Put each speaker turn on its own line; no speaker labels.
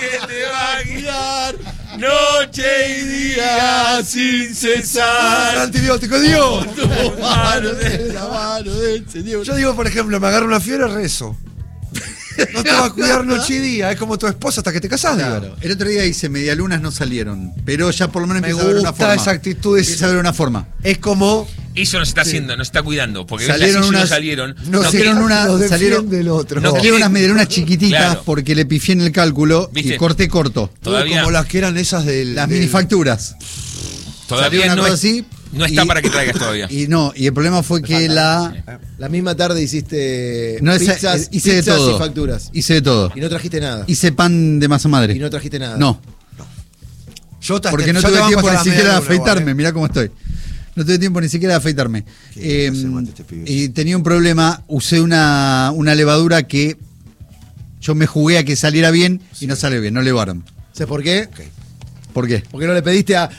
que te va a guiar noche y día sin cesar.
Antibiótico, Dios.
Tu mano
La mano del Señor.
Yo digo, por ejemplo, me agarro una fiebre, rezo. No te va a cuidar noche y día, es como tu esposa hasta que te casás, digo.
Claro. El otro día hice medialunas, no salieron. Pero ya por lo menos
Me
empieza a haber una
gusta
forma.
esa actitud.
Empieza a haber una forma.
Es como
Eso nos está haciendo, nos está cuidando. Porque
Salieron
ves que así
unas-
no salieron.
no
salieron
quiere-
una-
lo defiende
salieron-
el otro.
no
Salieron
quiere-
unas medialunas chiquititas
Claro.
porque le pifié en el cálculo
¿Viste?
y corté corto.
Todavía-
como las que eran esas
Las minifacturas.
Todavía
Salió una
no,
cosa
es-
así.
no está
y-
para que traigas todavía.
Y el problema fue que
La misma tarde hiciste
no, esa-
pizzas,
hice de
pizzas
todo.
y facturas.
Hice de todo.
Y no trajiste nada.
Hice pan de masa madre.
Y no trajiste nada.
No,
Yo te-
porque no
yo te
tuve
banco
tiempo
hasta
ni
la
siquiera de
medialuna, igual,
afeitarme. Mirá cómo estoy. No tuve tiempo ni siquiera de afeitarme.
Qué hace mate este pibe.
Y tenía un problema. Usé una levadura que yo me jugué a que saliera bien y no salió bien. No levaron.
¿Sabes por qué?
¿Por qué?
Porque no le pediste a